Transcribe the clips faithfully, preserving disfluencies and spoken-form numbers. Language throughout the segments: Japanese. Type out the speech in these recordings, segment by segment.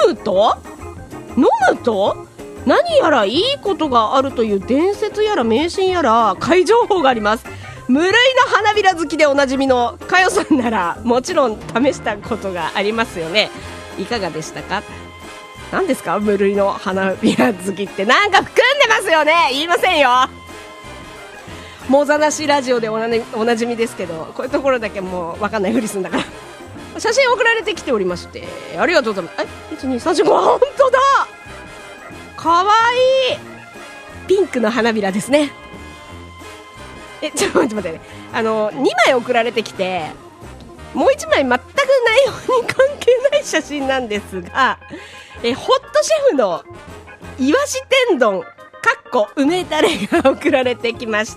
むと飲むと何やらいいことがあるという伝説やら迷信やら怪情報があります。無類の花びら好きでおなじみのかよさんならもちろん試したことがありますよね。いかがでしたか？何ですか無類の花びら好きって、なんか含んでますよね。言いませんよ。もざなしラジオでお な, おなじみですけど、こういうところだけもう分かんないふりするんだから写真送られてきておりまして、ありがとうございます。え いちにさんしよん 本当だ、かわいいピンクの花びらですね。えちょっと待って待って、ね、あのにまい送られてきて、もういちまい全く内容に関係ない写真なんですが、えホットシェフのイワシ天丼かっこ梅タレが送られてきました。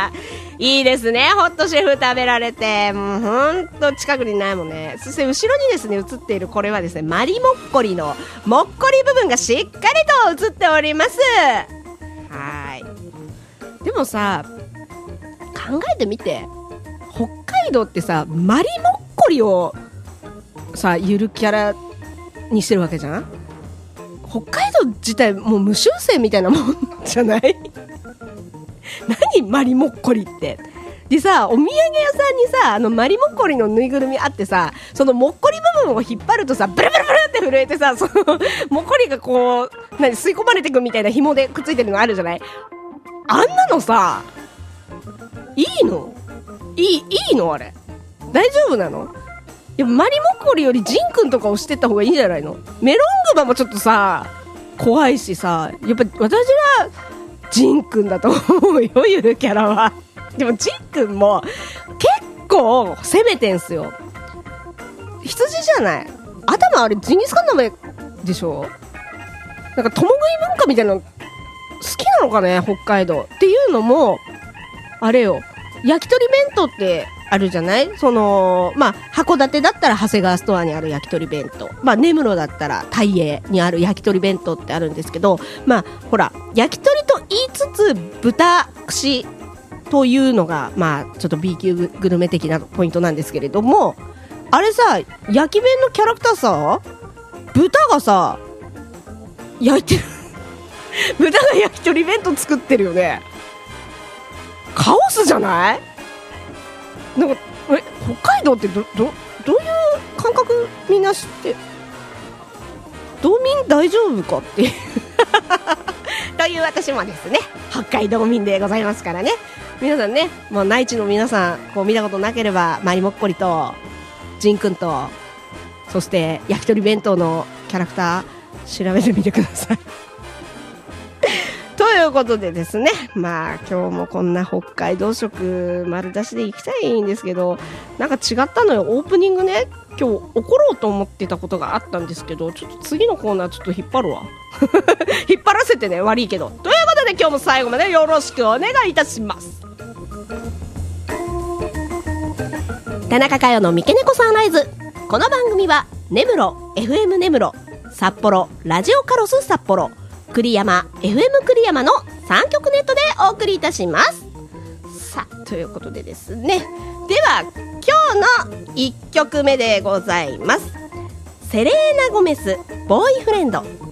いいですね、ホットシェフ食べられて、もうほんと近くにないもんね。そして後ろにですね映っているこれはですね、マリモッコリのもっこり部分がしっかりと映っております。はい。でもさ、考えてみて、北海道ってさ、マリモッコリをさゆるキャラにしてるわけじゃん。北海道自体もう無修正みたいなもんじゃない何マリモッコリってでさ、お土産屋さんにさ、あのマリモッコリのぬいぐるみあってさ、そのもっこり部分を引っ張るとさ、ブルブルブルって震えてさ、そのもっこりがこう何吸い込まれてくみたいな紐でくっついてるのあるじゃない。あんなのさ、いいのいい、いいのあれ大丈夫なの？いやマリモッコリよりジンくんとかをしてった方がいいんじゃないの？メロングマもちょっとさ怖いしさ、やっぱ私はジンくんだと思うよ、ゆるキャラは。でもジンくんも結構攻めてんすよ。羊じゃない、頭あれジンギスカンの名前でしょ。なんか共食い文化みたいなの好きなのかね、北海道っていうのもあれよ、焼き鳥弁当ってあるじゃない。そのまあ函館だったら長谷川ストアにある焼き鳥弁当、まあ根室だったら大栄にある焼き鳥弁当ってあるんですけど、まあほら焼き鳥と言いつつ豚串というのがまあちょっと B 級グルメ的なポイントなんですけれども、あれさ、焼き弁のキャラクターさ、豚がさ焼いてる豚が焼き鳥弁当作ってるよね。カオスじゃない？なんかえ北海道って ど, ど, どういう感覚みんな知って、道民大丈夫かっていうという私もですね、北海道民でございますからね。皆さんね、もう内地の皆さんこう見たことなければ、マリモッコリとジンくんとそして焼き鳥弁当のキャラクター調べてみてくださいということでですね、まあ今日もこんな北海道食丸出しで行きたいんですけど、なんか違ったのよ。オープニングね、今日怒ろうと思ってたことがあったんですけど、ちょっと次のコーナーちょっと引っ張るわ引っ張らせてね、悪いけど。ということで今日も最後までよろしくお願いいたします。田中佳代の三毛猫サンライズ。この番組は根室 エフエム 根室、札幌ラジオカロス札幌、栗山 エフエム 栗山のさん局ネットでお送りいたします。さあということでですね、では今日のいっきょくめでございます。セレーナ・ゴメスボーイフレンド。